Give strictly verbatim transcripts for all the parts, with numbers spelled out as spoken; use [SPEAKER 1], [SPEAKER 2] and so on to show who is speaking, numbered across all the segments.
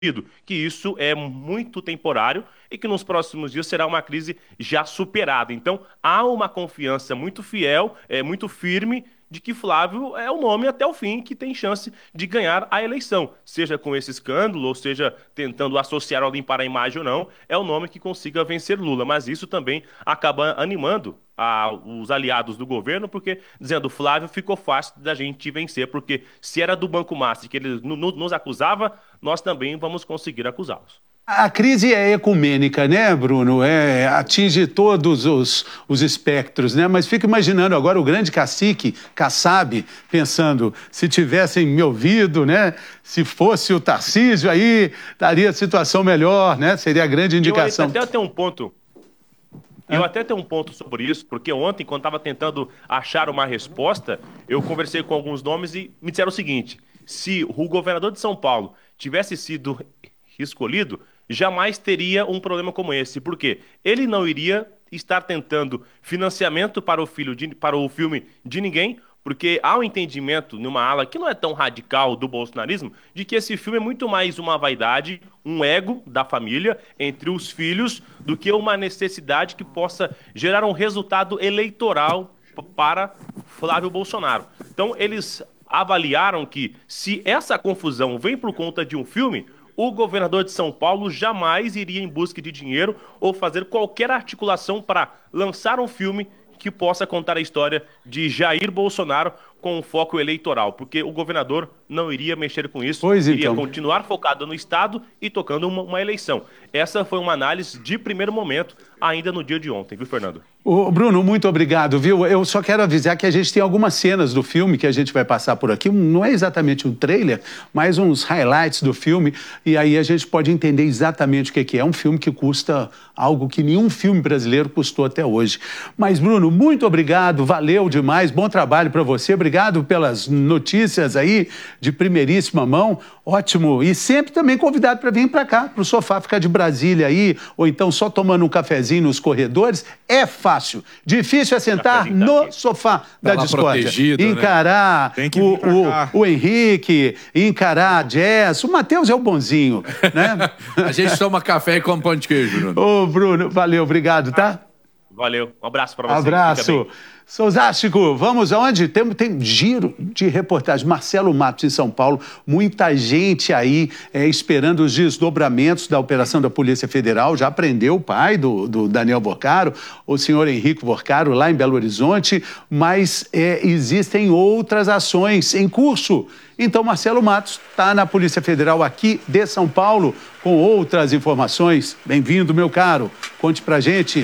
[SPEAKER 1] que isso é muito temporário e que nos próximos dias será uma crise já superada. Então, há uma confiança muito fiel, é, muito firme, de que Flávio é o nome até o fim que tem chance de ganhar a eleição. Seja com esse escândalo, ou seja, tentando associar ou limpar a imagem ou não, é o nome que consiga vencer Lula. Mas isso também acaba animando a, os aliados do governo, porque dizendo Flávio ficou fácil da gente vencer, porque se era do Banco Master que ele no, no, nos acusava, nós também vamos conseguir acusá-los.
[SPEAKER 2] A crise é ecumênica, né, Bruno? É, atinge todos os, os espectros, né? Mas fico imaginando agora o grande cacique, Kassab, pensando, se tivessem me ouvido, né? Se fosse o Tarcísio, aí estaria a situação melhor, né? Seria a grande indicação.
[SPEAKER 1] Eu até tenho um ponto... Eu até tenho um ponto sobre isso, porque ontem, quando estava tentando achar uma resposta, eu conversei com alguns nomes e me disseram o seguinte: se o governador de São Paulo tivesse sido escolhido, jamais teria um problema como esse. Por quê? Ele não iria estar tentando financiamento para o, filho de, para o filme de ninguém, porque há um entendimento numa ala que não é tão radical do bolsonarismo, de que esse filme é muito mais uma vaidade, um ego da família entre os filhos, do que uma necessidade que possa gerar um resultado eleitoral para Flávio Bolsonaro. Então, eles avaliaram que, se essa confusão vem por conta de um filme, o governador de São Paulo jamais iria em busca de dinheiro ou fazer qualquer articulação para lançar um filme que possa contar a história de Jair Bolsonaro com um foco eleitoral, porque o governador não iria mexer com isso,
[SPEAKER 2] pois
[SPEAKER 1] iria
[SPEAKER 2] então.
[SPEAKER 1] continuar focado no Estado e tocando uma, uma eleição. Essa foi uma análise de primeiro momento, ainda no dia de ontem, viu, Fernando?
[SPEAKER 2] Ô, Bruno, muito obrigado, viu? Eu só quero avisar que a gente tem algumas cenas do filme que a gente vai passar por aqui, não é exatamente um trailer, mas uns highlights do filme, e aí a gente pode entender exatamente o que é. É um filme que custa algo que nenhum filme brasileiro custou até hoje. Mas, Bruno, muito obrigado, valeu demais, bom trabalho para você, obrigado pelas notícias aí de primeiríssima mão, ótimo, e sempre também convidado para vir para cá, para o sofá, ficar de Brasília aí, ou então só tomando um cafezinho nos corredores, é fácil. Difícil é sentar no sofá da discórdia. Encarar
[SPEAKER 3] né?
[SPEAKER 2] o, o, o Henrique, encarar a Jess, o Matheus é o bonzinho, né?
[SPEAKER 3] A gente toma café e come pão de queijo, Bruno.
[SPEAKER 2] Ô, Bruno, valeu, obrigado, tá?
[SPEAKER 1] Valeu, um abraço para você.
[SPEAKER 2] Abraço. Souzástico, vamos aonde? Tem, tem giro de reportagem. Marcelo Matos, em São Paulo, muita gente aí é, esperando os desdobramentos da operação da Polícia Federal. Já prendeu o pai do, do Daniel Vorcaro, o senhor Henrique Vorcaro, lá em Belo Horizonte, mas é, existem outras ações em curso. Então, Marcelo Matos está na Polícia Federal aqui de São Paulo com outras informações. Bem-vindo, meu caro. Conte pra gente.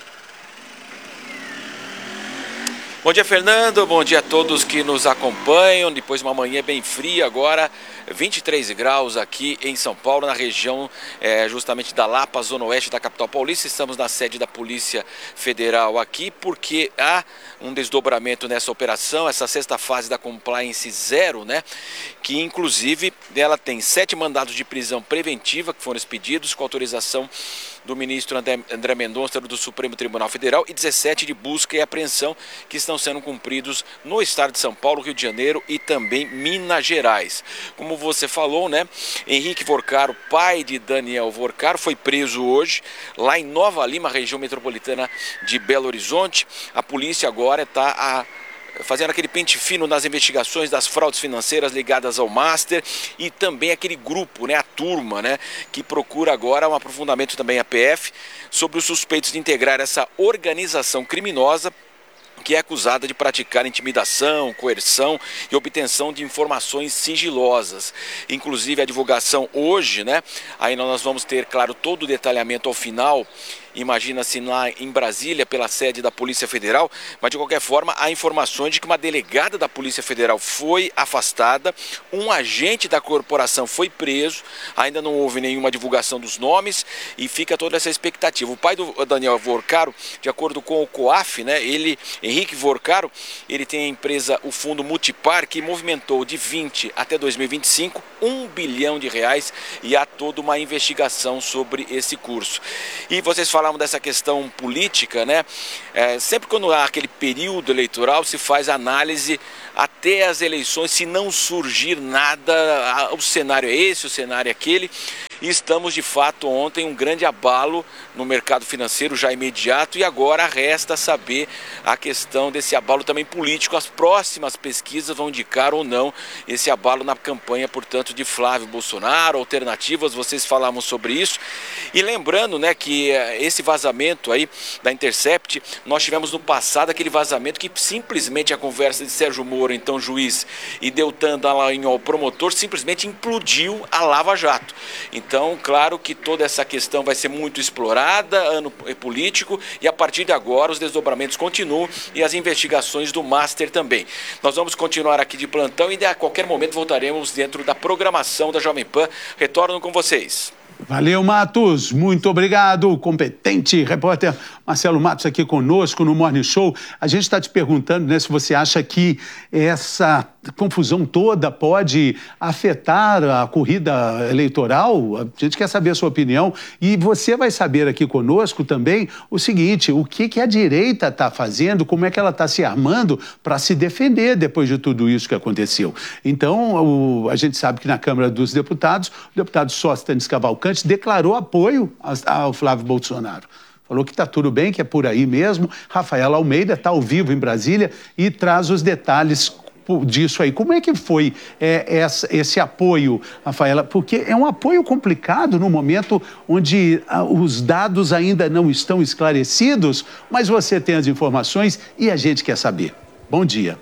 [SPEAKER 4] Bom dia, Fernando. Bom dia a todos que nos acompanham. Depois de uma manhã bem fria, agora vinte e três graus aqui em São Paulo, na região é, justamente da Lapa, zona oeste da capital paulista. Estamos na sede da Polícia Federal aqui porque há um desdobramento nessa operação, essa sexta fase da Compliance Zero, né? Que inclusive ela tem sete mandados de prisão preventiva que foram expedidos com autorização do ministro André Mendonça do Supremo Tribunal Federal e dezessete de busca e apreensão que estão sendo cumpridos no estado de São Paulo, Rio de Janeiro e também Minas Gerais. Como você falou, né? Henrique Vorcaro, pai de Daniel Vorcaro, foi preso hoje lá em Nova Lima, região metropolitana de Belo Horizonte. A polícia agora está a fazendo aquele pente fino nas investigações das fraudes financeiras ligadas ao Master e também aquele grupo, né, a turma, né, que procura agora um aprofundamento também a P F sobre os suspeitos de integrar essa organização criminosa que é acusada de praticar intimidação, coerção e obtenção de informações sigilosas. Inclusive a divulgação hoje, né, aí nós vamos ter, claro, todo o detalhamento ao final, imagina-se lá em Brasília, pela sede da Polícia Federal, mas de qualquer forma há informações de que uma delegada da Polícia Federal foi afastada, um agente da corporação foi preso, ainda não houve nenhuma divulgação dos nomes e fica toda essa expectativa. O pai do Daniel Vorcaro, de acordo com o COAF, né, ele, Henrique Vorcaro, ele tem a empresa, o fundo Multipar, que movimentou de vinte até dois mil e vinte e cinco um bilhão de reais e há toda uma investigação sobre esse curso. E vocês falaram falarmos dessa questão política, né? É, sempre quando há aquele período eleitoral se faz análise até as eleições, se não surgir nada, o cenário é esse, o cenário é aquele. E estamos de fato ontem um grande abalo no mercado financeiro já imediato, e agora resta saber a questão desse abalo também político. As próximas pesquisas vão indicar ou não esse abalo na campanha, portanto, de Flávio Bolsonaro, alternativas, vocês falavam sobre isso. E lembrando, né, que esse vazamento aí da Intercept, nós tivemos no passado aquele vazamento que simplesmente a conversa de Sérgio Moro, então juiz, e Deltan Dallagnol, promotor, simplesmente implodiu a Lava Jato. Então, claro que toda essa questão vai ser muito explorada, ano político, e a partir de agora os desdobramentos continuam e as investigações do Master também. Nós vamos continuar aqui de plantão e a qualquer momento voltaremos dentro da programação da Jovem Pan. Retorno com vocês.
[SPEAKER 2] Valeu, Matos. Muito obrigado. Competente repórter Marcelo Matos aqui conosco no Morning Show. A gente está te perguntando, né, se você acha que essa confusão toda pode afetar a corrida eleitoral. A gente quer saber a sua opinião. E você vai saber aqui conosco também o seguinte, o que, que a direita está fazendo, como é que ela está se armando para se defender depois de tudo isso que aconteceu. Então, o, a gente sabe que na Câmara dos Deputados, o deputado Sóstenes Cavalcante declarou apoio ao Flávio Bolsonaro. Falou que está tudo bem, que é por aí mesmo. Rafaela Almeida está ao vivo em Brasília e traz os detalhes disso aí. Como é que foi é, essa, esse apoio, Rafaela? Porque é um apoio complicado no momento onde ah, os dados ainda não estão esclarecidos, mas você tem as informações e a gente quer saber. Bom dia.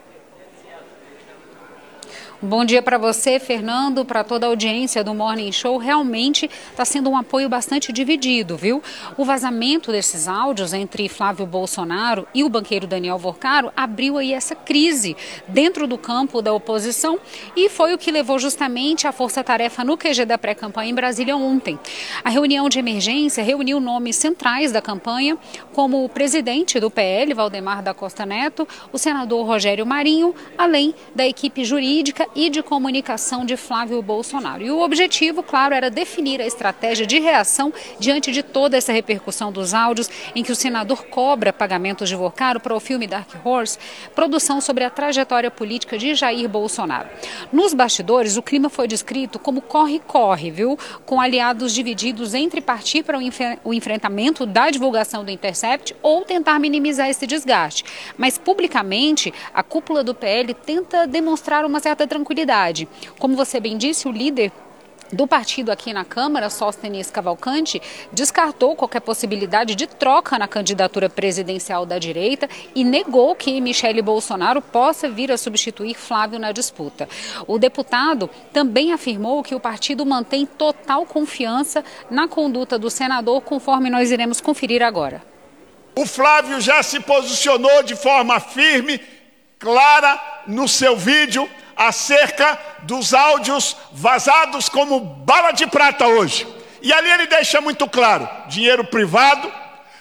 [SPEAKER 5] Bom dia para você, Fernando, para toda a audiência do Morning Show. Realmente está sendo um apoio bastante dividido, viu? O vazamento desses áudios entre Flávio Bolsonaro e o banqueiro Daniel Vorcaro abriu aí essa crise dentro do campo da oposição e foi o que levou justamente a força-tarefa no Q G da pré-campanha em Brasília ontem. A reunião de emergência reuniu nomes centrais da campanha, como o presidente do P L, Valdemar da Costa Neto, o senador Rogério Marinho, além da equipe jurídica e de comunicação de Flávio Bolsonaro. E o objetivo, claro, era definir a estratégia de reação diante de toda essa repercussão dos áudios em que o senador cobra pagamentos de Vorcaro para o filme Dark Horse, produção sobre a trajetória política de Jair Bolsonaro. Nos bastidores, o clima foi descrito como corre-corre, viu? Com aliados divididos entre partir para o, enf- o enfrentamento da divulgação do Intercept ou tentar minimizar esse desgaste. Mas, publicamente, a cúpula do P L tenta demonstrar uma certa tranquilidade. Como você bem disse, o líder do partido aqui na Câmara, Sóstenes Cavalcante, descartou qualquer possibilidade de troca na candidatura presidencial da direita e negou que Michele Bolsonaro possa vir a substituir Flávio na disputa. O deputado também afirmou que o partido mantém total confiança na conduta do senador, conforme nós iremos conferir agora.
[SPEAKER 6] O Flávio já se posicionou de forma firme, clara, no seu vídeo, acerca dos áudios vazados como bala de prata hoje. E ali ele deixa muito claro, dinheiro privado.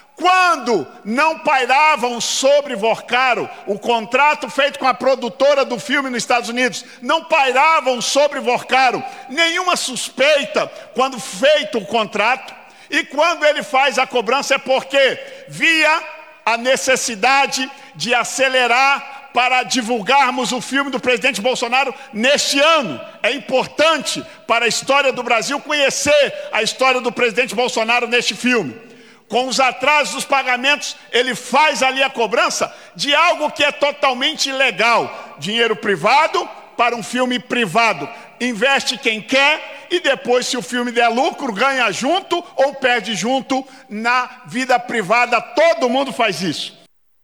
[SPEAKER 6] Quando não pairavam sobre Vorcaro, o contrato feito com a produtora do filme nos Estados Unidos, não pairavam sobre Vorcaro nenhuma suspeita quando feito o contrato. E quando ele faz a cobrança é porque via a necessidade de acelerar para divulgarmos o filme do presidente Bolsonaro neste ano. É importante para a história do Brasil conhecer a história do presidente Bolsonaro neste filme. Com os atrasos dos pagamentos, ele faz ali a cobrança de algo que é totalmente ilegal. Dinheiro privado para um filme privado. Investe quem quer e depois, se o filme der lucro, ganha junto ou perde junto na vida privada. Todo mundo faz isso.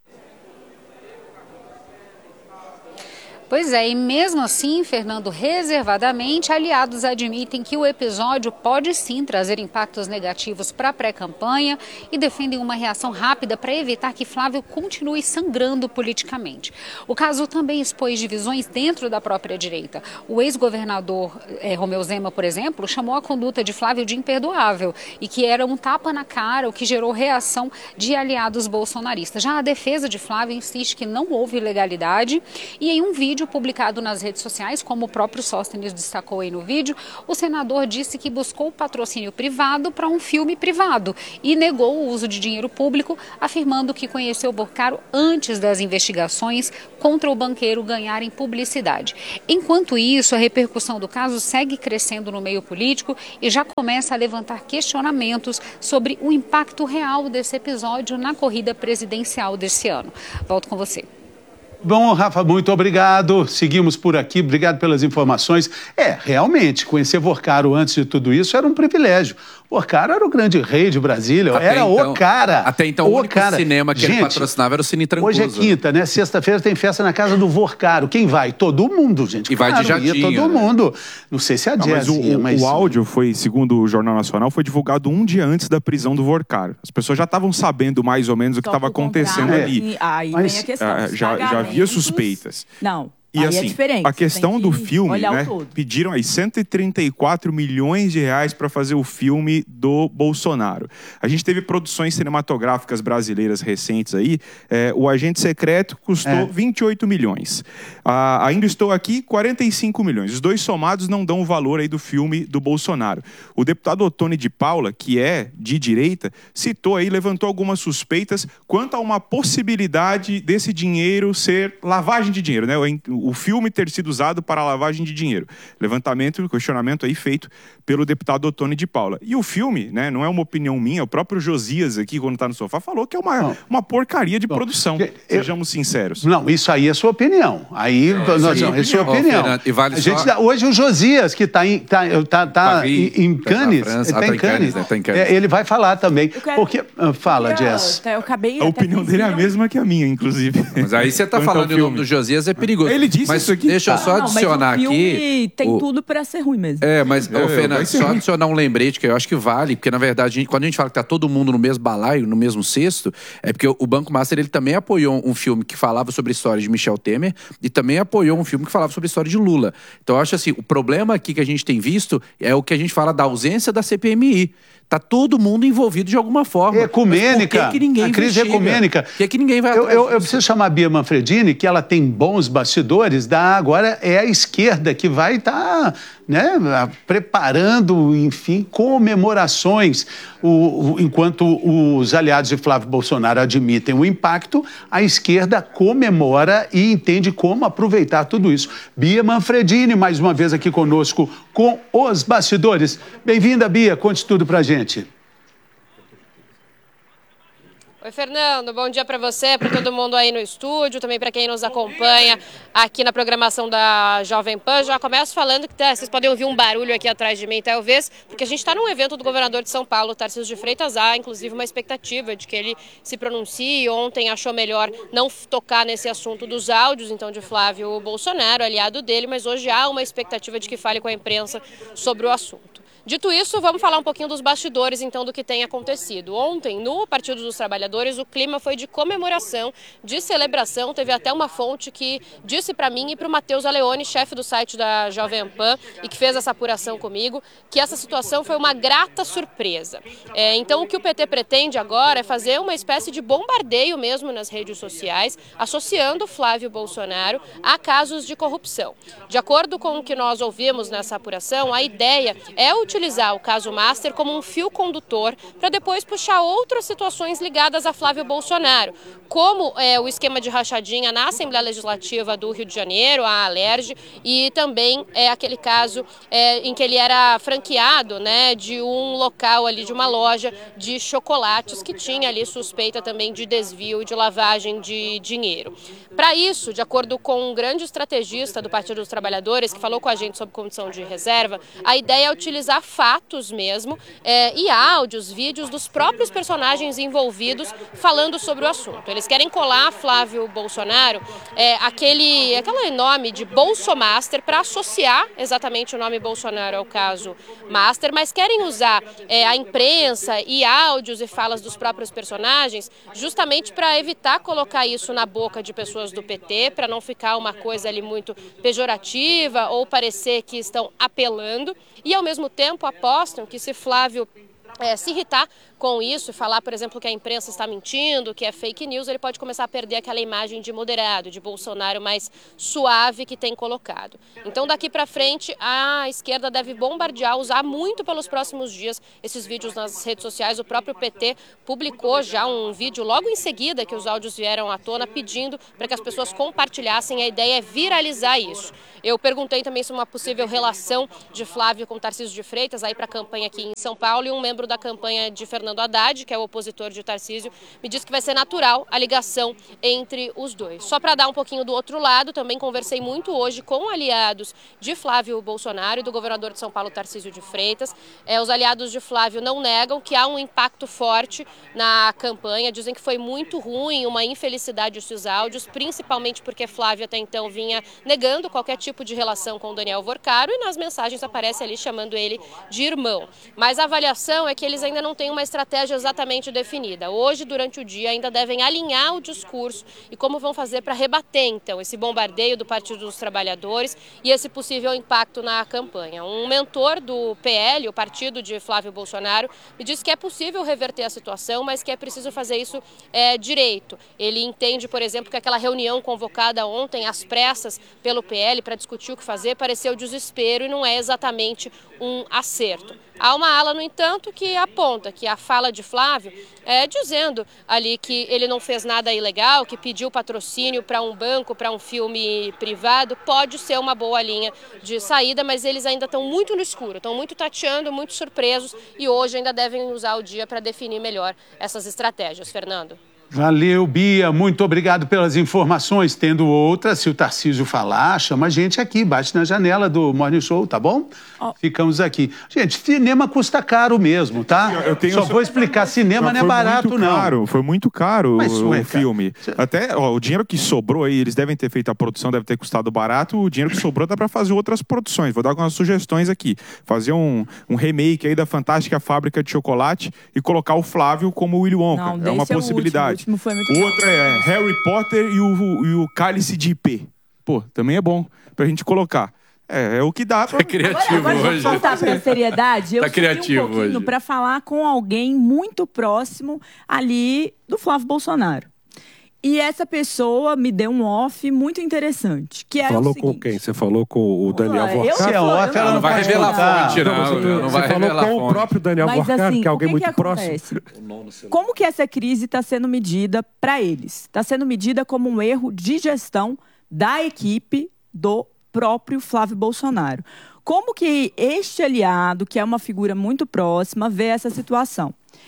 [SPEAKER 5] Pois é, e mesmo assim, Fernando, reservadamente, aliados admitem que o episódio pode sim trazer impactos negativos para a pré-campanha e defendem uma reação rápida para evitar que Flávio continue sangrando politicamente. O caso também expôs divisões dentro da própria direita. O ex-governador eh, Romeu Zema, por exemplo, chamou a conduta de Flávio de imperdoável e que era um tapa na cara, o que gerou reação de aliados bolsonaristas. Já a defesa de Flávio insiste que não houve ilegalidade e em um vídeo vídeo publicado nas redes sociais, como o próprio Sóstenes destacou aí no vídeo, o senador disse que buscou patrocínio privado para um filme privado e negou o uso de dinheiro público, afirmando que conheceu Borcaro antes das investigações contra o banqueiro ganharem publicidade. Enquanto isso, a repercussão do caso segue crescendo no meio político e já começa a levantar questionamentos sobre o impacto real desse episódio na corrida presidencial desse ano. Volto com você.
[SPEAKER 2] Bom, Rafa, muito obrigado. Seguimos por aqui. Obrigado pelas informações. É, realmente, conhecer Borcaro antes de tudo isso era um privilégio. Borcaro era o grande rei de Brasília, até era
[SPEAKER 3] então,
[SPEAKER 2] o cara.
[SPEAKER 3] Até então, o, o único cara. cinema que Gente, ele patrocinava era o Cine Trancoso.
[SPEAKER 2] Hoje é quinta, né? Sexta-feira tem festa na casa do Borcaro. Quem vai? Todo mundo, gente.
[SPEAKER 3] E
[SPEAKER 2] claro,
[SPEAKER 3] vai de jatinho,
[SPEAKER 2] todo
[SPEAKER 3] né?
[SPEAKER 2] mundo. Não sei se é a
[SPEAKER 7] Não,
[SPEAKER 2] Jazz
[SPEAKER 7] mas o,
[SPEAKER 2] ia, mas...
[SPEAKER 7] o áudio foi, segundo o Jornal Nacional, foi divulgado um dia antes da prisão do Borcaro. As pessoas já estavam sabendo mais ou menos o que estava acontecendo
[SPEAKER 2] é.
[SPEAKER 7] ali.
[SPEAKER 8] Aí
[SPEAKER 2] mas,
[SPEAKER 8] vem a questão.
[SPEAKER 7] Uh, já, já havia suspeitas.
[SPEAKER 8] Não.
[SPEAKER 7] E
[SPEAKER 8] aí
[SPEAKER 7] assim,
[SPEAKER 8] é diferente.
[SPEAKER 7] a questão do filme, né,
[SPEAKER 8] todo.
[SPEAKER 7] pediram aí cento e trinta e quatro milhões de reais para fazer o filme do Bolsonaro. A gente teve produções cinematográficas brasileiras recentes aí, é, o Agente Secreto custou é. vinte e oito milhões. Ah, ainda Estou Aqui, quarenta e cinco milhões. Os dois somados não dão o valor aí do filme do Bolsonaro. O deputado Ottoni de Paula, que é de direita, citou aí, levantou algumas suspeitas quanto a uma possibilidade desse dinheiro ser lavagem de dinheiro, né? O filme ter sido usado para lavagem de dinheiro. Levantamento, questionamento aí feito pelo deputado Ottoni de Paula. E o filme, né, não é uma opinião minha, o próprio Josias aqui, quando está no sofá, falou que é uma, uma porcaria de Bom, produção, eu, sejamos sinceros.
[SPEAKER 2] Não, isso aí é sua opinião. Aí, é, nós, não, é sua opinião. Oh, Fernando, e vale a gente só... dá, hoje o Josias, que está em, tá, tá, tá Paris, em Cannes, tá está em Cannes, né? tá em Cannes. É, ele vai falar também. Quero... Porque, fala, eu, Jess.
[SPEAKER 8] Eu acabei,
[SPEAKER 7] a opinião dele é a mesma que a minha, inclusive.
[SPEAKER 3] Mas aí você está falando em nome do Josias, é perigoso.
[SPEAKER 7] Ele disse mas isso aqui.
[SPEAKER 3] Deixa eu só ah, adicionar
[SPEAKER 8] não, mas o
[SPEAKER 3] aqui.
[SPEAKER 8] Tem
[SPEAKER 3] o...
[SPEAKER 8] tudo para ser ruim mesmo.
[SPEAKER 3] É, mas, é, ô, Fernando, só
[SPEAKER 7] ruim.
[SPEAKER 3] adicionar um lembrete que eu acho que vale, porque na verdade, a gente, quando a gente fala que tá todo mundo no mesmo balaio, no mesmo cesto, é porque o Banco Master ele também apoiou um filme que falava sobre a história de Michel Temer e também apoiou um filme que falava sobre a história de Lula. Então eu acho assim, o problema aqui que a gente tem visto é o que a gente fala da ausência da C P M I. Tá todo mundo envolvido de alguma forma.
[SPEAKER 2] Ecumênica.
[SPEAKER 3] Por que, que ninguém
[SPEAKER 2] a crise
[SPEAKER 3] investiga?
[SPEAKER 2] ecumênica.
[SPEAKER 3] Por que, que ninguém vai
[SPEAKER 2] eu,
[SPEAKER 3] atrás
[SPEAKER 2] eu, eu preciso chamar a Bia Manfredini, que ela tem bons bastidores, da, agora é a esquerda que vai estar tá, né, preparando, enfim, comemorações. O, o, enquanto os aliados de Flávio Bolsonaro admitem o impacto, a esquerda comemora e entende como aproveitar tudo isso. Bia Manfredini, mais uma vez aqui conosco com os bastidores. Bem-vinda, Bia. Conte tudo pra gente.
[SPEAKER 9] Oi, Fernando, bom dia para você, para todo mundo aí no estúdio, também para quem nos acompanha aqui na programação da Jovem Pan. Já começo falando que tá, vocês podem ouvir um barulho aqui atrás de mim, talvez, porque a gente está num evento do governador de São Paulo, Tarcísio de Freitas. Há, inclusive, uma expectativa de que ele se pronuncie. Ontem achou melhor não tocar nesse assunto dos áudios, então, de Flávio Bolsonaro, aliado dele, mas hoje há uma expectativa de que fale com a imprensa sobre o assunto. Dito isso, vamos falar um pouquinho dos bastidores, então, do que tem acontecido. Ontem, no Partido dos Trabalhadores, o clima foi de comemoração, de celebração. Teve até uma fonte que disse para mim e para o Matheus Aleone, chefe do site da Jovem Pan, e que fez essa apuração comigo, que essa situação foi uma grata surpresa. É, então, o que o P T pretende agora é fazer uma espécie de bombardeio mesmo nas redes sociais, associando Flávio Bolsonaro a casos de corrupção. De acordo com o que nós ouvimos nessa apuração, a ideia é utilizar utilizar o caso Master como um fio condutor para depois puxar outras situações ligadas a Flávio Bolsonaro, como é, o esquema de rachadinha na Assembleia Legislativa do Rio de Janeiro, a Alerj, e também é, aquele caso é, em que ele era franqueado, né, de um local ali, de uma loja de chocolates que tinha ali suspeita também de desvio e de lavagem de dinheiro. Para isso, de acordo com um grande estrategista do Partido dos Trabalhadores, que falou com a gente sobre comissão de reserva, a ideia é utilizar fatos mesmo é, e áudios, vídeos dos próprios personagens envolvidos falando sobre o assunto. Eles querem colar Flávio Bolsonaro, é, aquele, aquele nome de Bolsomaster, para associar exatamente o nome Bolsonaro ao caso Master, mas querem usar é, a imprensa e áudios e falas dos próprios personagens justamente para evitar colocar isso na boca de pessoas do P T, para não ficar uma coisa ali muito pejorativa ou parecer que estão apelando, e ao mesmo tempo apostam que se Flávio É, se irritar com isso e falar, por exemplo, que a imprensa está mentindo, que é fake news, ele pode começar a perder aquela imagem de moderado, de Bolsonaro mais suave que tem colocado. Então, daqui para frente, a esquerda deve bombardear, usar muito pelos próximos dias esses vídeos nas redes sociais. O próprio P T publicou já um vídeo logo em seguida que os áudios vieram à tona, pedindo para que as pessoas compartilhassem. A ideia é viralizar isso. Eu perguntei também sobre uma possível relação de Flávio com Tarcísio de Freitas aí para a campanha aqui em São Paulo, e um membro da campanha de Fernando Haddad, que é o opositor de Tarcísio, me disse que vai ser natural a ligação entre os dois. Só para dar um pouquinho do outro lado, também conversei muito hoje com aliados de Flávio Bolsonaro e do governador de São Paulo, Tarcísio de Freitas. É, os aliados de Flávio não negam que há um impacto forte na campanha, dizem que foi muito ruim, uma infelicidade esses áudios, principalmente porque Flávio até então vinha negando qualquer tipo de relação com o Daniel Vorcaro, e nas mensagens aparece ali chamando ele de irmão. Mas a avaliação é que eles ainda não têm uma estratégia exatamente definida. Hoje, durante o dia, ainda devem alinhar o discurso e como vão fazer para rebater, então, esse bombardeio do Partido dos Trabalhadores e esse possível impacto na campanha. Um mentor do P L, o partido de Flávio Bolsonaro, me disse que é possível reverter a situação, mas que é preciso fazer isso é, direito. Ele entende, por exemplo, que aquela reunião convocada ontem, às pressas, pelo P L, para discutir o que fazer, pareceu desespero e não é exatamente um acerto. Há uma ala, no entanto, que aponta que a fala de Flávio é dizendo ali que ele não fez nada ilegal, que pediu patrocínio para um banco, para um filme privado, pode ser uma boa linha de saída, mas eles ainda estão muito no escuro, estão muito tateando, muito surpresos, e hoje ainda devem usar o dia para definir melhor essas estratégias. Fernando.
[SPEAKER 2] Valeu, Bia. Muito obrigado pelas informações. Tendo outra, se o Tarcísio falar, chama a gente aqui, bate na janela do Morning Show, tá bom? Oh. Ficamos aqui. Gente, cinema custa caro mesmo, tá? Eu, eu tenho Só vou explicar, cinema não, não é barato, não.
[SPEAKER 7] Caro, foi muito caro Mas, o, ué, o filme. Cara. Até ó, o dinheiro que sobrou aí, eles devem ter feito a produção, deve ter custado barato, o dinheiro que sobrou dá pra fazer outras produções. Vou dar algumas sugestões aqui. Fazer um, um remake aí da Fantástica Fábrica de Chocolate e colocar o Flávio como Willy Wonka. Não, é uma possibilidade.
[SPEAKER 8] Foi muito
[SPEAKER 7] Outra é Harry Potter e o, e o Cálice de I P. Pô, também é bom pra gente colocar. É, é o que dá pra...
[SPEAKER 3] Tá criativo
[SPEAKER 8] agora, agora
[SPEAKER 3] hoje.
[SPEAKER 8] Vamos voltar pra seriedade. Eu
[SPEAKER 3] tá criativo
[SPEAKER 8] um pouquinho
[SPEAKER 3] hoje.
[SPEAKER 8] Pra falar com alguém muito próximo ali do Flávio Bolsonaro. E essa pessoa me deu um off muito interessante. Que é
[SPEAKER 10] falou
[SPEAKER 8] o seguinte,
[SPEAKER 10] com quem? Você falou com o Daniel Vorcaro?
[SPEAKER 2] Se é off, ela não,
[SPEAKER 3] não vai revelar a fonte, não.
[SPEAKER 10] Não,
[SPEAKER 3] não, não vai
[SPEAKER 10] você falou
[SPEAKER 3] revelar
[SPEAKER 10] com o próprio Daniel
[SPEAKER 8] Mas,
[SPEAKER 10] Vorcaro,
[SPEAKER 8] assim,
[SPEAKER 10] que é alguém
[SPEAKER 8] que
[SPEAKER 10] muito
[SPEAKER 8] que
[SPEAKER 10] próximo.
[SPEAKER 8] Como que essa crise está sendo medida para eles? Está sendo medida como um erro de gestão da equipe do próprio Flávio Bolsonaro. Como que este aliado, que é uma figura muito próxima, vê essa situação?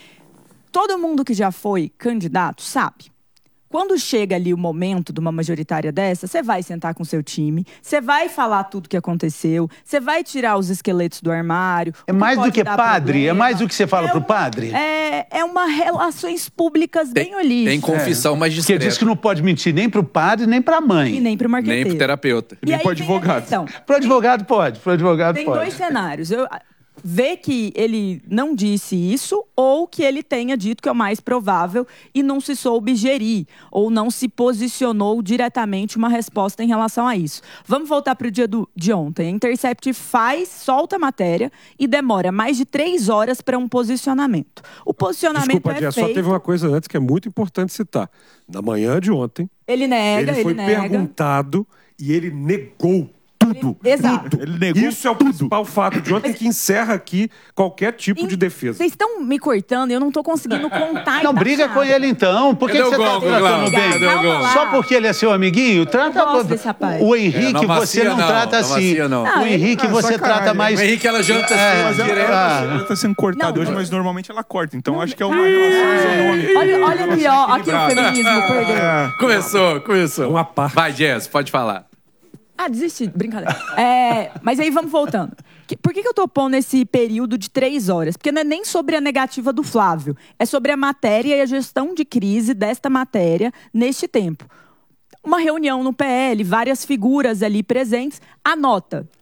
[SPEAKER 8] Todo mundo que já foi candidato sabe. Quando chega ali o momento de uma majoritária dessa, você vai sentar com o seu time, você vai falar tudo que aconteceu, você vai tirar os esqueletos do armário.
[SPEAKER 2] É mais do que padre?
[SPEAKER 8] Problema.
[SPEAKER 2] É mais do que você fala
[SPEAKER 8] é
[SPEAKER 2] pro
[SPEAKER 8] um,
[SPEAKER 2] padre?
[SPEAKER 8] É, é uma relações públicas
[SPEAKER 3] tem,
[SPEAKER 8] bem holística.
[SPEAKER 3] Tem confissão é. mais discreta.
[SPEAKER 2] Porque diz que não pode mentir nem pro padre, nem pra mãe.
[SPEAKER 8] E nem pro marqueteiro.
[SPEAKER 3] Nem pro terapeuta.
[SPEAKER 8] E
[SPEAKER 3] nem
[SPEAKER 8] aí
[SPEAKER 3] pro advogado.
[SPEAKER 8] Então,
[SPEAKER 2] pro advogado pode, pro advogado
[SPEAKER 8] tem
[SPEAKER 2] pode.
[SPEAKER 8] Tem dois cenários. Eu... Vê que ele não disse isso ou que ele tenha dito que é o mais provável e não se soube gerir ou não se posicionou diretamente uma resposta em relação a isso. Vamos voltar para o dia do, de ontem. A Intercept faz, solta a matéria e demora mais de três horas para um posicionamento. O posicionamento
[SPEAKER 10] Desculpa,
[SPEAKER 8] é
[SPEAKER 10] Dia,
[SPEAKER 8] feito...
[SPEAKER 10] só teve uma coisa antes que é muito importante citar. Na manhã de ontem,
[SPEAKER 8] ele nega,
[SPEAKER 10] ele foi
[SPEAKER 8] ele nega.
[SPEAKER 10] perguntado e ele negou tudo.
[SPEAKER 8] Ele, exato.
[SPEAKER 10] Tudo. Ele negou Isso é o tudo. principal fato de ontem que encerra aqui qualquer tipo e, de defesa.
[SPEAKER 8] Vocês estão me cortando e eu não estou conseguindo contar.
[SPEAKER 2] Não, briga com ele então. Por que, que você está tratando bem? Só porque ele é seu amiguinho? Trata o Henrique, é, você não, não trata assim. Não. Não. O Henrique, ah, você sacanagem. trata mais...
[SPEAKER 3] O Henrique, ela janta
[SPEAKER 7] é,
[SPEAKER 3] assim,
[SPEAKER 7] direto.
[SPEAKER 3] Ah.
[SPEAKER 7] Ela está sendo cortada hoje, mas normalmente ela corta. Então, não, acho que é uma relação isonômica.
[SPEAKER 8] Olha, olha aqui, ó. Aqui o feminismo perdeu.
[SPEAKER 3] É. Começou, começou.
[SPEAKER 10] Uma parte.
[SPEAKER 3] Vai, Jess, pode falar.
[SPEAKER 8] Ah, desisti. Brincadeira. É, mas aí vamos voltando. Por que, que eu tô pondo esse período de três horas? Porque não é nem sobre a negativa do Flávio. É sobre a matéria e a gestão de crise desta matéria neste tempo. Uma reunião no P L, várias figuras ali presentes. Anota.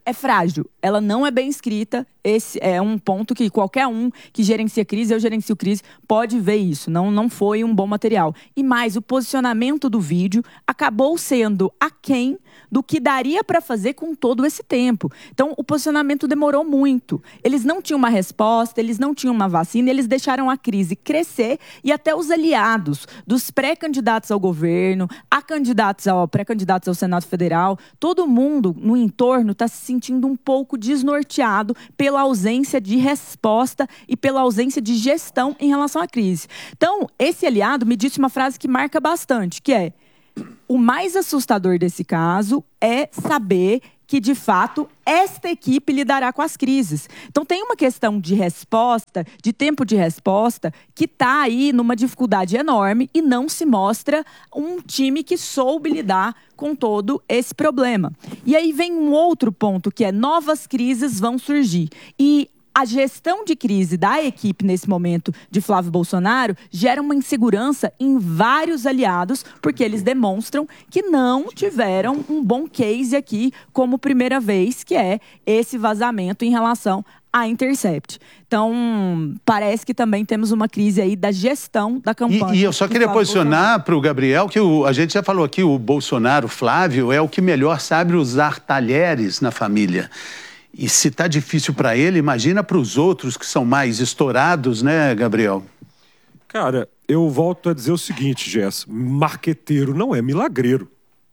[SPEAKER 8] é frágil, ela não é bem escrita. Esse é um ponto que qualquer um que gerencia crise, eu gerencio crise, pode ver isso. Não, não foi um bom material. E mais, o posicionamento do vídeo acabou sendo aquém do que daria para fazer com todo esse tempo. Então, o posicionamento demorou muito. Eles não tinham uma resposta, eles não tinham uma vacina, eles deixaram a crise crescer e até os aliados dos pré-candidatos ao governo, a candidatos ao, pré-candidatos ao Senado Federal, todo mundo no entorno está se sentindo um pouco desnorteado pela ausência de resposta e pela ausência de gestão em relação à crise. Então, esse aliado me disse uma frase que marca bastante, que é: o mais assustador desse caso é saber que, de fato, esta equipe lidará com as crises. Então, tem uma questão de resposta, de tempo de resposta, que está aí numa dificuldade enorme e não se mostra um time que soube lidar com todo esse problema. E aí vem um outro ponto, que é: novas crises vão surgir. E a gestão de crise da equipe nesse momento de Flávio Bolsonaro gera uma insegurança em vários aliados, porque eles demonstram que não tiveram um bom case aqui como primeira vez, que é esse vazamento em relação à Intercept. Então, parece que também temos uma crise aí da gestão da campanha.
[SPEAKER 2] E, e eu só queria posicionar para o Gabriel que o, a gente já falou aqui, o Bolsonaro, Flávio, é o que melhor sabe usar talheres na família. E se tá difícil para ele, imagina para os outros que são mais estourados, né, Gabriel?
[SPEAKER 10] Cara, eu volto a dizer o seguinte, Jess. Marqueteiro não é milagreiro.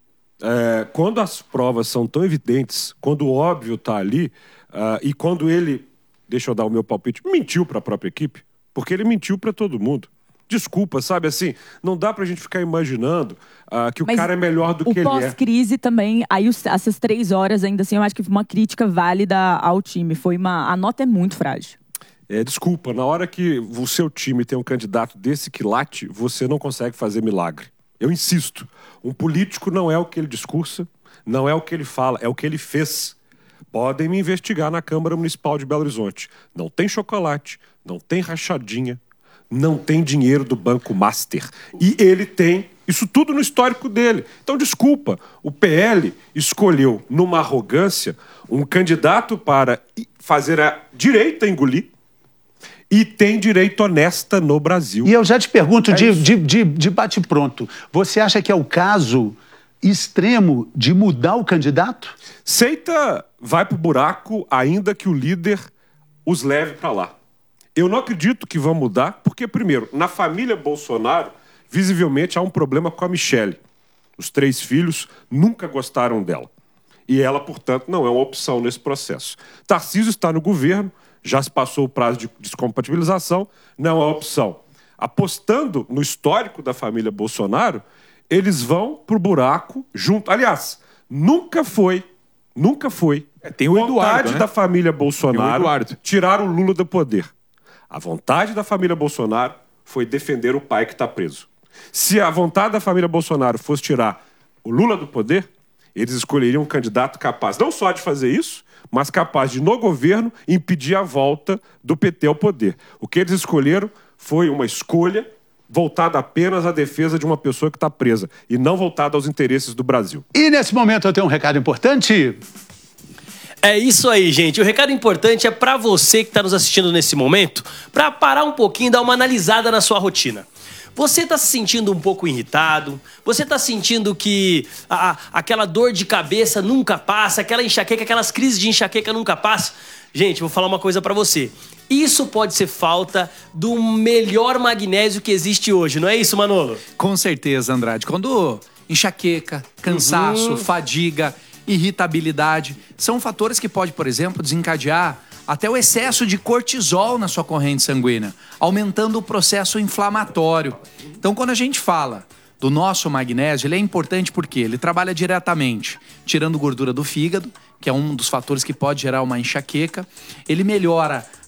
[SPEAKER 10] É, quando as provas são tão evidentes, quando o óbvio tá ali, uh, e quando ele, deixa eu dar o meu palpite, mentiu para a própria equipe, porque ele mentiu para todo mundo. Desculpa, sabe, assim, não dá pra gente ficar imaginando uh, que o
[SPEAKER 8] Mas
[SPEAKER 10] cara é melhor do que ele é.
[SPEAKER 8] O pós-crise também, aí os, essas três horas ainda assim, eu acho que uma crítica válida ao time. Foi uma, a nota é muito frágil.
[SPEAKER 10] É, desculpa, na hora que o seu time tem um candidato desse quilate, você não consegue fazer milagre. Eu insisto, um político não é o que ele discursa, não é o que ele fala, é o que ele fez. Podem me investigar na Câmara Municipal de Belo Horizonte. Não tem chocolate, não tem rachadinha, não tem dinheiro do Banco Master. E ele tem isso tudo no histórico dele. Então, desculpa, o P L escolheu, numa arrogância, um candidato para fazer a direita engolir e tem direita honesta no Brasil.
[SPEAKER 2] E eu já te pergunto,
[SPEAKER 10] é
[SPEAKER 2] de, de, de, de bate-pronto, você acha que é o caso extremo de mudar o candidato?
[SPEAKER 10] Seita vai pro buraco, ainda que o líder os leve para lá. Eu não acredito que vão mudar, porque, primeiro, na família Bolsonaro, visivelmente há um problema com a Michelle. Os três filhos nunca gostaram dela. E ela, portanto, não é uma opção nesse processo. Tarcísio está no governo, já se passou o prazo de descompatibilização, não é opção. Apostando no histórico da família Bolsonaro, eles vão pro buraco junto. Aliás, nunca foi, nunca foi
[SPEAKER 7] é, tem o Eduardo,
[SPEAKER 10] vontade
[SPEAKER 7] né?
[SPEAKER 10] da família Bolsonaro
[SPEAKER 7] o
[SPEAKER 10] tirar o Lula do poder. A vontade da família Bolsonaro foi defender o pai que está preso. Se a vontade da família Bolsonaro fosse tirar o Lula do poder, eles escolheriam um candidato capaz não só de fazer isso, mas capaz de, no governo, impedir a volta do P T ao poder. O que eles escolheram foi uma escolha voltada apenas à defesa de uma pessoa que está presa e não voltada aos interesses do Brasil.
[SPEAKER 2] E nesse momento eu tenho um recado importante.
[SPEAKER 11] É isso aí, gente. O recado importante é para você que está nos assistindo nesse momento, para parar um pouquinho e dar uma analisada na sua rotina. Você está se sentindo um pouco irritado? Você está sentindo que a, aquela dor de cabeça nunca passa, aquela enxaqueca, aquelas crises de enxaqueca nunca passam? Gente, vou falar uma coisa para você. Isso pode ser falta do melhor magnésio que existe hoje, não é isso, Manolo?
[SPEAKER 3] Com certeza, Andrade. Quando enxaqueca, cansaço,
[SPEAKER 11] Uhum.
[SPEAKER 3] fadiga, irritabilidade, são fatores que podem, por exemplo, desencadear até o excesso de cortisol na sua corrente sanguínea, aumentando o processo inflamatório. Então, quando a gente fala do nosso magnésio, ele é importante porque ele trabalha diretamente tirando gordura do fígado, que é um dos fatores que pode gerar uma enxaqueca. Ele melhora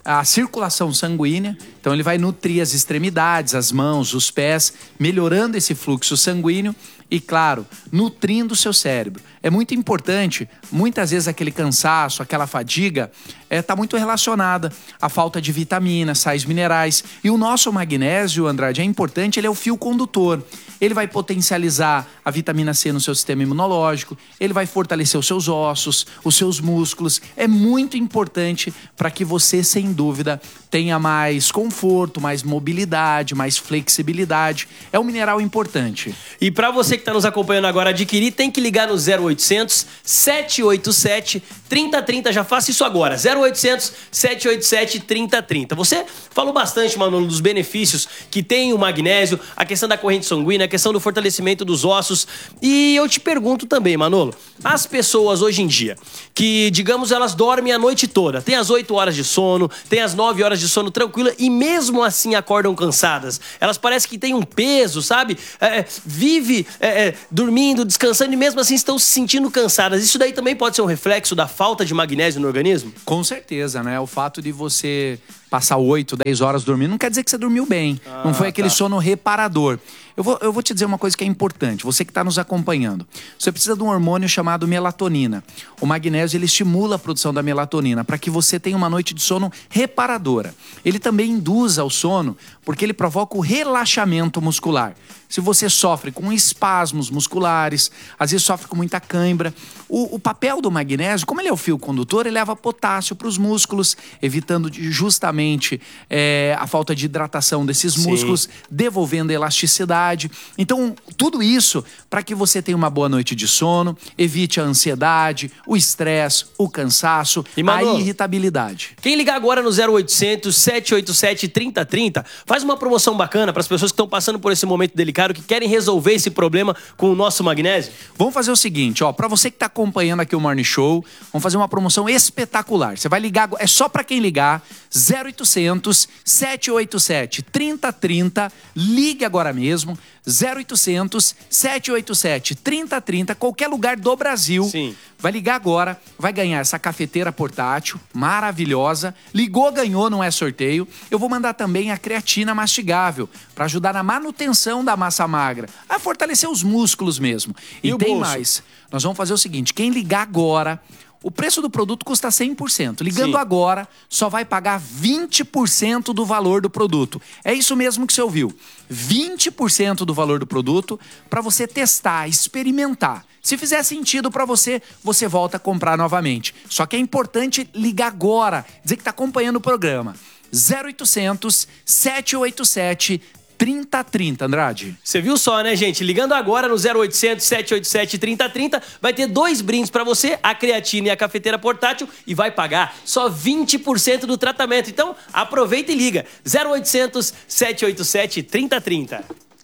[SPEAKER 3] a circulação sanguínea, então ele vai nutrir as extremidades, as mãos, os pés, melhorando esse fluxo sanguíneo e, claro, nutrindo o seu cérebro. É muito importante, muitas vezes aquele cansaço, aquela fadiga, está é, muito relacionada à falta de vitaminas, sais minerais. E o nosso magnésio, Andrade, é importante, ele é o fio condutor. Ele vai potencializar a vitamina C no seu sistema imunológico, ele vai fortalecer os seus ossos, os seus músculos. É muito importante para que você, sem dúvida, tenha mais conforto, mais mobilidade, mais flexibilidade. É um mineral importante.
[SPEAKER 11] E para você que está nos acompanhando agora adquirir, tem que ligar no zero oitocentos, sete oito sete, trinta trinta. Já faça isso agora. zero oitocentos, sete oito sete, trinta trinta. Você falou bastante, Manolo, dos benefícios que tem o magnésio, a questão da corrente sanguínea, a questão do fortalecimento dos ossos. E eu te pergunto também, Manolo, as pessoas hoje em dia, que, digamos, elas dormem a noite toda, tem as oito horas de sono, tem as nove horas de sono tranquila e mesmo assim acordam cansadas. Elas parecem que têm um peso, sabe? É, vive é, é, dormindo, descansando e mesmo assim estão se sentindo cansadas. Isso daí também pode ser um reflexo da falta de magnésio no organismo?
[SPEAKER 3] Com certeza, né? O fato de você passar oito, dez horas dormindo não quer dizer que você dormiu bem. Ah, não foi aquele tá. sono reparador. Eu vou, eu vou te dizer uma coisa que é importante. Você que está nos acompanhando. Você precisa de um hormônio chamado melatonina. O magnésio, ele estimula a produção da melatonina para que você tenha uma noite de sono reparadora. Ele também induz ao sono porque ele provoca o relaxamento muscular. Se você sofre com espasmos musculares, às vezes sofre com muita cãibra, o, o papel do magnésio, como ele é o fio condutor, ele leva potássio para os músculos, evitando justamente é, a falta de hidratação desses
[SPEAKER 11] Sim.
[SPEAKER 3] músculos, devolvendo elasticidade. Então, tudo isso para que você tenha uma boa noite de sono, evite a ansiedade, o estresse, o cansaço,
[SPEAKER 11] e, Manolo,
[SPEAKER 3] a irritabilidade.
[SPEAKER 11] Quem ligar agora no zero oitocentos, sete oito sete, trinta trinta, faz uma promoção bacana para as pessoas que estão passando por esse momento delicado, que querem resolver esse problema com o nosso magnésio.
[SPEAKER 3] Vamos fazer o seguinte, ó, para você que está acompanhando aqui o Morning Show, vamos fazer uma promoção espetacular. Você vai ligar, é só para quem ligar, zero oitocentos, sete oito sete, trinta trinta, ligue agora mesmo, zero oitocentos, sete oito sete, trinta trinta, qualquer lugar do Brasil.
[SPEAKER 11] Sim.
[SPEAKER 3] Vai ligar agora, vai ganhar essa cafeteira portátil, maravilhosa. Ligou, ganhou, não é sorteio. Eu vou mandar também a creatina mastigável, para ajudar na manutenção da massa magra, a fortalecer os músculos mesmo. E, e tem bolso? Mais. Nós vamos fazer o seguinte, quem ligar agora, o preço do produto custa cem por cento. Ligando Sim. agora, só vai pagar vinte por cento do valor do produto. É isso mesmo que você ouviu. vinte por cento do valor do produto para você testar, experimentar. Se fizer sentido para você, você volta a comprar novamente. Só que é importante ligar agora, dizer que está acompanhando o programa. zero oitocentos, sete oito sete, trinta trinta, Andrade.
[SPEAKER 11] Você viu só, né, gente? Ligando agora no zero oitocentos, sete oito sete, trinta trinta, vai ter dois brindes pra você, a creatina e a cafeteira portátil, e vai pagar só vinte por cento do tratamento. Então, aproveita e liga. zero oitocentos, sete oito sete, trinta trinta.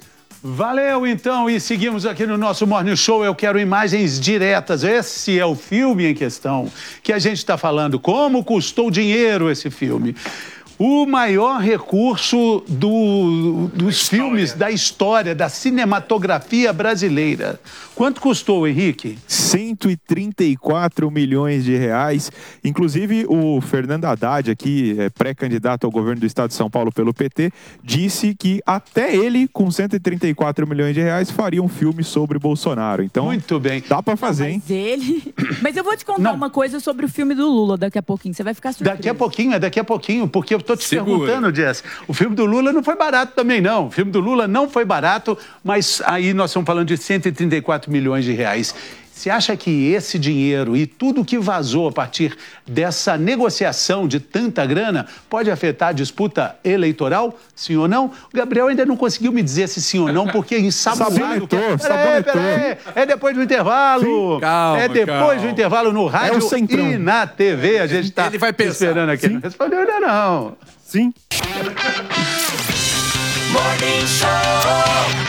[SPEAKER 2] Valeu, então, e seguimos aqui no nosso Morning Show. Eu quero imagens diretas. Esse é o filme em questão que a gente está falando. Como custou dinheiro esse filme? O maior recurso do, dos filmes da história, da cinematografia brasileira. Quanto custou, Henrique?
[SPEAKER 7] cento e trinta e quatro milhões de reais. Inclusive, o Fernando Haddad, aqui, é, pré-candidato ao governo do estado de São Paulo pelo P T, disse que até ele, com cento e trinta e quatro milhões de reais, faria um filme sobre Bolsonaro. Então,
[SPEAKER 2] muito bem.
[SPEAKER 7] Dá pra fazer,
[SPEAKER 8] Não,
[SPEAKER 7] hein?
[SPEAKER 8] Mas ele... Mas eu vou te contar
[SPEAKER 2] Não.
[SPEAKER 8] uma coisa sobre o filme do Lula daqui a pouquinho. Você vai ficar surpreso.
[SPEAKER 2] Daqui a pouquinho, é daqui a pouquinho, porque eu tô te
[SPEAKER 3] Segura.
[SPEAKER 2] perguntando, Jess. O filme do Lula não foi barato também, não. O filme do Lula não foi barato, mas aí nós estamos falando de cento e trinta e quatro milhões de reais. Você acha que esse dinheiro e tudo que vazou a partir dessa negociação de tanta grana pode afetar a disputa eleitoral? Sim ou não? O Gabriel ainda não conseguiu me dizer se sim ou não, porque ensabulado...
[SPEAKER 7] Sabonetou,
[SPEAKER 2] Peraí, peraí, é depois do intervalo.
[SPEAKER 3] Sim, calma,
[SPEAKER 2] é depois
[SPEAKER 3] calma.
[SPEAKER 2] do intervalo no rádio
[SPEAKER 7] É o Centrão.
[SPEAKER 2] e na T V. A gente está
[SPEAKER 3] Ele vai pensar.
[SPEAKER 2] esperando aqui.
[SPEAKER 7] Sim.
[SPEAKER 2] Não respondeu ainda não.
[SPEAKER 7] Sim.
[SPEAKER 12] Morning Show.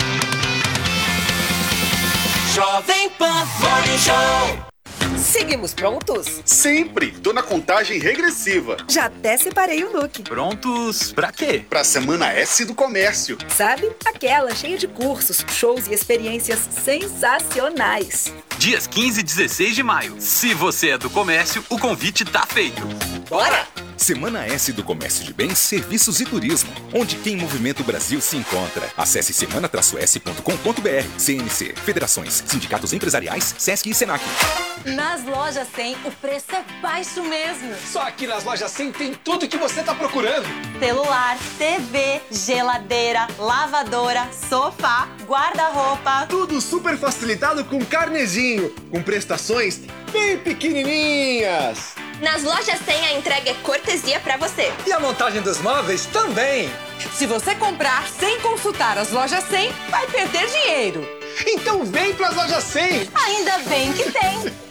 [SPEAKER 12] Jovem Pan Morning Show.
[SPEAKER 13] Seguimos prontos?
[SPEAKER 14] Sempre! Tô na contagem regressiva.
[SPEAKER 13] Já até separei o look.
[SPEAKER 14] Prontos pra quê? Pra Semana S do Comércio.
[SPEAKER 13] Sabe? Aquela cheia de cursos, shows e experiências sensacionais.
[SPEAKER 15] Dias quinze e dezesseis de maio. Se você é do comércio, o convite tá feito.
[SPEAKER 13] Bora!
[SPEAKER 15] Semana S do Comércio de Bens, Serviços e Turismo, onde quem movimenta o Brasil se encontra. Acesse semana s ponto com ponto b r. C N C, Federações, Sindicatos Empresariais, Sesc e Senac.
[SPEAKER 16] Nas lojas cem, o preço é baixo mesmo.
[SPEAKER 17] Só aqui nas lojas cem tem tudo que você tá procurando.
[SPEAKER 16] Celular, T V, geladeira, lavadora, sofá, guarda-roupa.
[SPEAKER 17] Tudo super facilitado com carnezinho, com prestações bem pequenininhas.
[SPEAKER 18] Nas lojas cem a entrega é cortesia pra você.
[SPEAKER 17] E a montagem dos móveis também.
[SPEAKER 19] Se você comprar sem consultar as lojas cem, vai perder dinheiro.
[SPEAKER 17] Então vem pras lojas cem.
[SPEAKER 16] Ainda bem que tem.